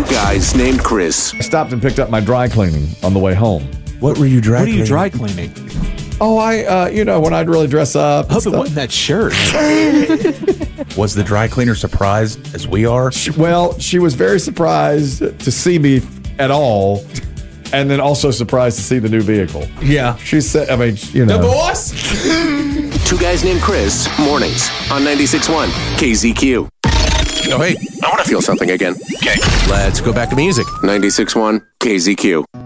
guys named Chris. I stopped and picked up my dry cleaning on the way home. What were you dry What are you cleaning? dry cleaning? Oh, when I'd really dress up. Oh, but what in that shirt? Was the dry cleaner surprised as we are? She was very surprised to see me at all, and then also surprised to see the new vehicle. Yeah. She said, Divorce? Two guys named Chris, mornings on 96.1 KZQ. Oh, hey. I want to feel something again. Okay. Let's go back to music. 96.1 KZQ.